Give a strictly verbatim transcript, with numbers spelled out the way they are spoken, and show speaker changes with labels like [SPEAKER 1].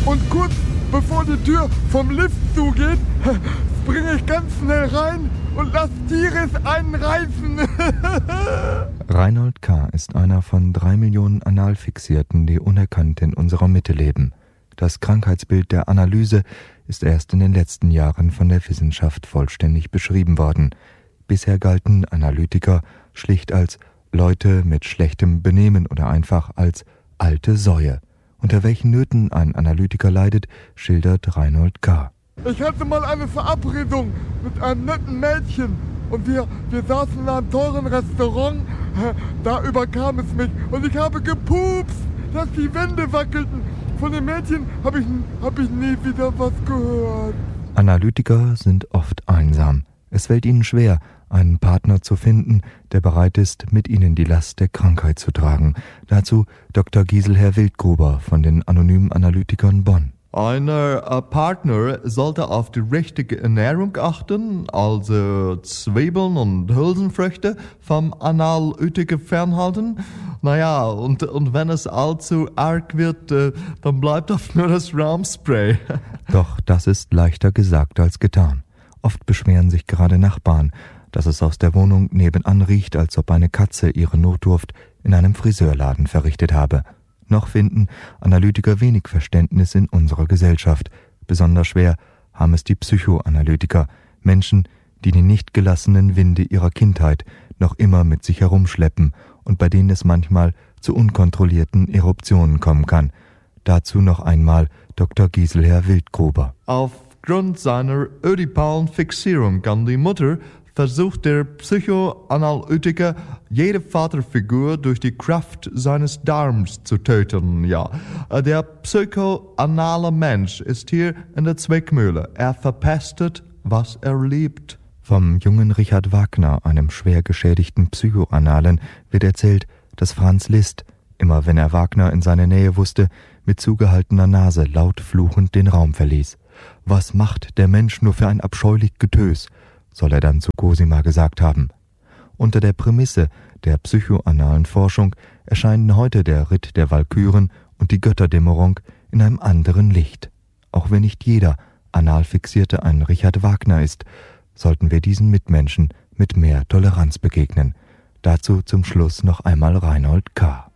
[SPEAKER 1] Und kurz bevor die Tür vom Lift zugeht, springe ich ganz schnell rein und lass Tiris einen reißen.
[SPEAKER 2] Reinhold K. ist einer von drei Millionen Analfixierten, die unerkannt in unserer Mitte leben. Das Krankheitsbild der Analyse ist erst in den letzten Jahren von der Wissenschaft vollständig beschrieben worden. Bisher galten Analytiker schlicht als Leute mit schlechtem Benehmen oder einfach als alte Säue. Unter welchen Nöten ein Analytiker leidet, schildert Reinhold K.
[SPEAKER 1] Ich hatte mal eine Verabredung mit einem netten Mädchen und wir, wir saßen in einem teuren Restaurant, da überkam es mich und ich habe gepupst, dass die Wände wackelten. Von dem Mädchen habe ich, hab ich nie wieder was gehört.
[SPEAKER 2] Analytiker sind oft einsam. Es fällt ihnen schwer, einen Partner zu finden, der bereit ist, mit ihnen die Last der Krankheit zu tragen. Dazu Doktor Giselher Wildgruber von den Anonymen Analytikern Bonn.
[SPEAKER 3] Ein äh, Partner sollte auf die richtige Ernährung achten, also Zwiebeln und Hülsenfrüchte vom Analytiker fernhalten. Naja, und, und wenn es allzu arg wird, äh, dann bleibt oft nur das Raumspray.
[SPEAKER 2] Doch das ist leichter gesagt als getan. Oft beschweren sich gerade Nachbarn, dass es aus der Wohnung nebenan riecht, als ob eine Katze ihre Notdurft in einem Friseurladen verrichtet habe. Noch finden Analytiker wenig Verständnis in unserer Gesellschaft. Besonders schwer haben es die Psychoanalytiker, Menschen, die die nicht gelassenen Winde ihrer Kindheit noch immer mit sich herumschleppen und bei denen es manchmal zu unkontrollierten Eruptionen kommen kann. Dazu noch einmal Doktor Giselher Wildgruber.
[SPEAKER 3] Aufgrund seiner ödipalen Fixierung an die Mutter versucht der Psychoanalytiker, jede Vaterfigur durch die Kraft seines Darms zu töten, ja. Der psychoanale Mensch ist hier in der Zwickmühle. Er verpestet, was er liebt.
[SPEAKER 2] Vom jungen Richard Wagner, einem schwer geschädigten Psychoanalen, wird erzählt, dass Franz Liszt, immer wenn er Wagner in seine Nähe wusste, mit zugehaltener Nase laut fluchend den Raum verließ. Was macht der Mensch nur für ein abscheulich Getös, soll er dann zu Cosima gesagt haben. Unter der Prämisse der psychoanalen Forschung erscheinen heute der Ritt der Walküren und die Götterdämmerung in einem anderen Licht. Auch wenn nicht jeder Analfixierte ein Richard Wagner ist, sollten wir diesen Mitmenschen mit mehr Toleranz begegnen. Dazu zum Schluss noch einmal Reinhold K.